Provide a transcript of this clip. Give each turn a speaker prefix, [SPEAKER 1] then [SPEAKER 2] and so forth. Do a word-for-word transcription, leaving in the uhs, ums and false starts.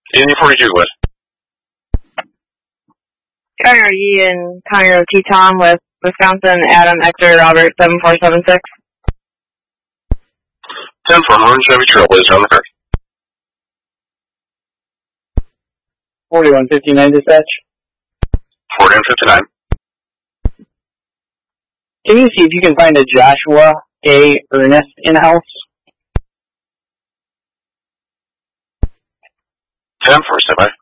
[SPEAKER 1] Indian forty-two, what?
[SPEAKER 2] Carrier Ian Conroe Teton with Wisconsin, Adam Hector Robert seven four seven six.
[SPEAKER 1] ten four hundred Chevy Trailblazer on the car.
[SPEAKER 3] forty-one fifty-nine dispatch.
[SPEAKER 1] forty-one fifty-nine.
[SPEAKER 3] Can you see if you can find a Joshua A. Ernest in-house?
[SPEAKER 1] ten four, stand by.